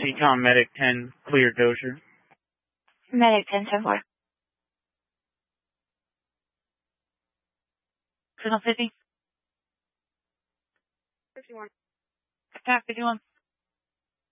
Econ Medic 10, clear Dozier. Medic 10-4. Signal 50. 51. Attack 51.